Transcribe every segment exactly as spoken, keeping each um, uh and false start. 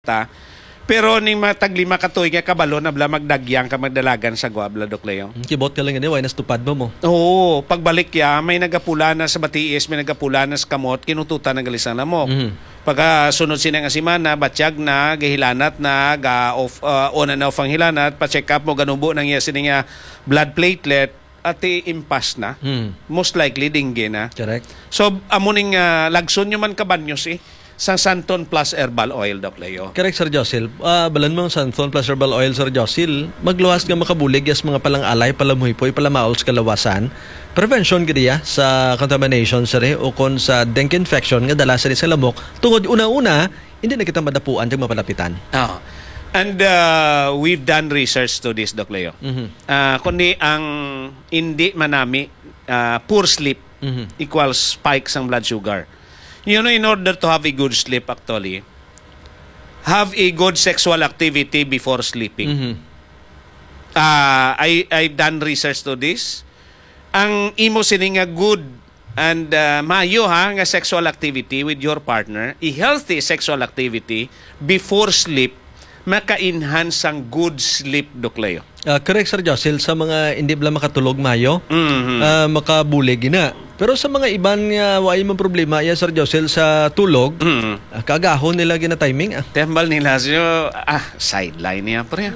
ta. Pero ning mataglima ka tuig nga kabalo na bla magdagyang ka magdalagan sa guabla Dok Leo. Kibot ka lang nga, nas tupad mo mo. Oo, pagbalik ya, may nagapula na sa batiis, may nagapula na sa kamot, kinututan ng galisan na mo. Mm-hmm. Pagka sunod sina nga simana, batsyag na, gahilanat na, ga off, uh, on and off ang hilanat, pa-check up mo, ganubo nang iya sini nga blood platelet, at impas na. Mm. Most likely, dingge na. Correct. So, amuning uh, lagson nyo man kabanyos eh, sa Santon Plus Herbal Oil, Dok Leo. Correct, Sir Josil. Uh, balan mo Santon Plus Herbal Oil, Sir Josil. Magluwas nga makabulig yas mga palang alay, palamuhipoy, palamaol sa kalawasan. Prevention gadiya sa contamination, sir, o kon sa dengue infection nga dala sa sa lamok. Tungod una-una, hindi na kita madapuan ng mapalapitan. Oh. And uh, we've done research to this, Dok Leo. Mm-hmm. Uh, kundi ang hindi manami, uh, poor sleep mm-hmm. equals spikes ang blood sugar. You know, in order to have a good sleep, actually, have a good sexual activity before sleeping. Mm-hmm. Uh, I, I've done research to this. Ang imo sini nga good and uh, mayo ha, nga sexual activity with your partner, a healthy sexual activity before sleep, maka-enhance ang good sleep, Dok Leo. Uh, correct, Sir Josil. Sa mga hindi bala makatulog mayo, mm-hmm. uh, makabulig na. Pero sa mga iban nga uh, way man problema ya, Sir Josil, sa tulog, mm-hmm. uh, kagahon nila gina timing. Ah. Tembal nila siyo, ah, sideline niya pre.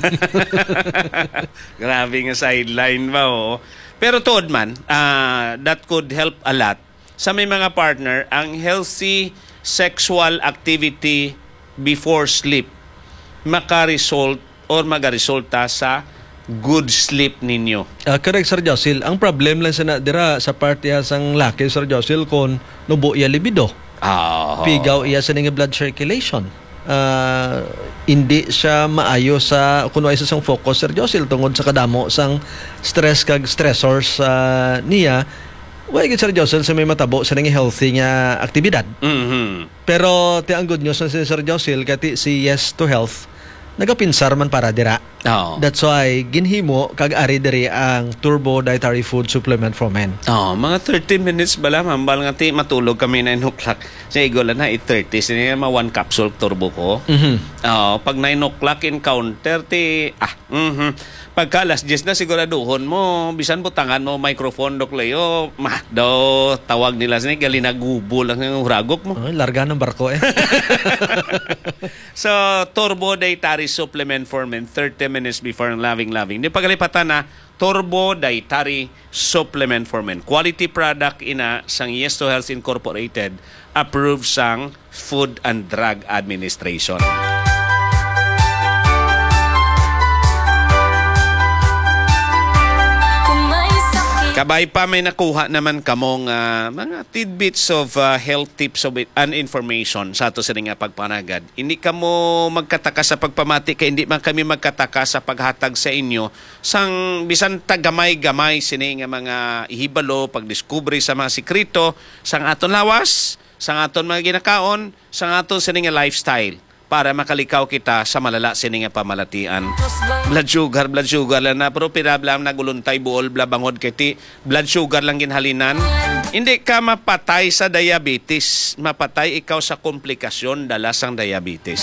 Grabe nga sideline ba, oh. Pero tood man, uh, that could help a lot. Sa may mga partner, ang healthy sexual activity before sleep maka-result or magaresulta sa good sleep ninyo. Uh, correct, Sir Josil. Ang problem lang sa dira sa part iya sang laki, Sir Josil, kon nubo iya libido. Oh. Pigaw iya sa nga blood circulation. Uh, hindi siya maayo sa kuno ay sa sang focus, Sir Josil, tungod sa kadamo sang stress kag stressors uh, niya. Well, Sir Josil, sa may matabo sa nga healthy nga aktibidad. Mm-hmm. Pero ti ang good news sa Sir Josil, kati si Yes to Health nagapinsar man para dira. Oh. That's why ginhimo kag ari diri ang Turbo Dietary Food Supplement for Men. Oh, mga thirty minutes bala mambal nga ti matulog kami nine o'clock. Sa igola na eight thirty sini ma one capsule turbo ko. Mm-hmm. Oh, pag nine o'clock encounter ti ah, mhm. Pagka alas diyes na siguraduhon mo, bisan butangan mo microphone, Dok Leo, mah daw tawag nila sini gali nagubo lang ng huragok mo. Oh, larga ng barko eh. So, Turbo Dietary Supplement for Men, thirty minutes before loving loving. Di pagalipatan na, Turbo Dietary Supplement for Men. Quality product ina sang Yes to Health Incorporated, approved sang Food and Drug Administration. Kabay pa may nakuha naman kamong uh, mga tidbits of uh, health tips of it, and information sa ato sa nga pagpanagad. Hindi ka mo magkataka sa pagpamati kay hindi man kami magkataka sa paghatag sa inyo sang bisan tagamay-gamay sini nga mga ihibalo, pagdiskubre sa mga sikrito sang aton lawas, sang aton mga ginakaon, sang aton sini nga lifestyle para makalikaw kita sa malala sini nga pamalatian. Blood sugar, blood sugar lang na, pero pirablang naguluntay buol, blabangod kiti, blood sugar lang ginhalinan. Hindi ka mapatay sa diabetes, mapatay ikaw sa komplikasyon dala sang diabetes.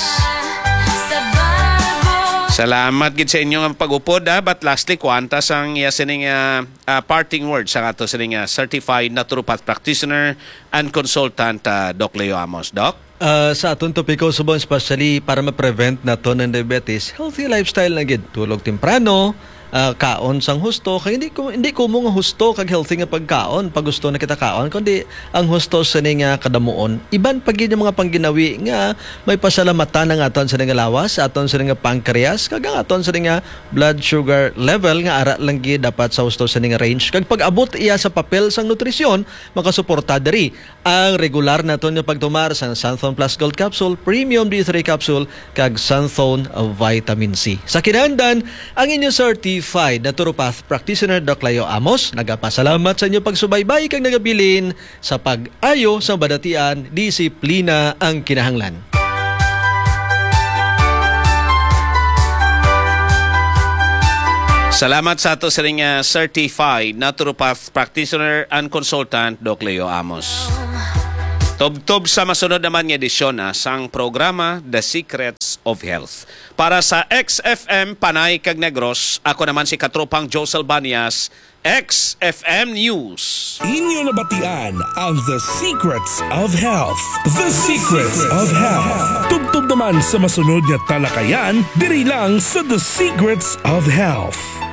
Salamat gid sa inyo ang pag-upod, ha? But lastly, kuantas ang iya sining uh, uh, parting words sa ato sining uh, certified naturopath practitioner and consultant uh, Doc Leo Amos. Doc? Uh, sa atong topiko subong, especially para ma-prevent nato ng diabetes, healthy lifestyle na gid, tulog temprano, uh, kaon sang husto, kay hindi ko hindi ko mo nga husto kag healthy nga pagkaon pag gusto na kita kaon, kundi ang husto sa nga kadamuon iban pag yung mga pangginawi nga may pasalamatan ng aton sa nga lawas, aton sa nga pancreas, kag ang aton sa nga blood sugar level nga ara lang gid dapat sa husto sa nga range, kag pag-abot iya sa papel sang nutrisyon makasuporta diri ang regular naton nga pagtumar sa Santhon Plus Gold Capsule, Premium D three Capsule, kag Santhon Vitamin C. Sa kinahanglan, ang inyong certified naturopath practitioner Doc Leo Amos nagapasalamat sa inyo pagsubaybay kag nagabilin sa pag-ayo sa badatian, disiplina ang kinahanglan. Salamat sa ato sa ring uh, certified naturopath practitioner and consultant Doc Leo Amos. Tubtob sa masunod naman nga edisyon ah, sang programa The Secrets of Health. Para sa X F M Panay kag Negros, ako naman si Katropang Josel Banias, X F M News. Inyo nabatian ang The Secrets of Health. The Secrets of Health. Tubtob naman sa masunod nga talakayan, diri lang sa The Secrets of Health.